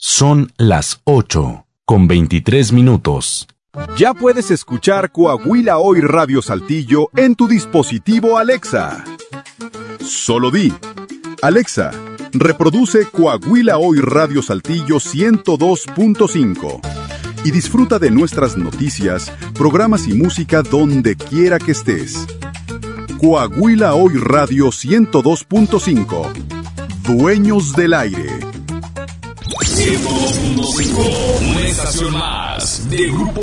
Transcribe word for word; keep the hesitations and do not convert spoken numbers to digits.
Son las ocho con veintitrés minutos. Ya puedes escuchar Coahuila Hoy Radio Saltillo en tu dispositivo Alexa. Solo di: Alexa, reproduce Coahuila Hoy Radio Saltillo ciento dos punto cinco y disfruta de nuestras noticias, programas y música donde quiera que estés. Coahuila Hoy Radio ciento dos punto cinco. Dueños del aire. ciento dos punto cinco, una estación más de Grupo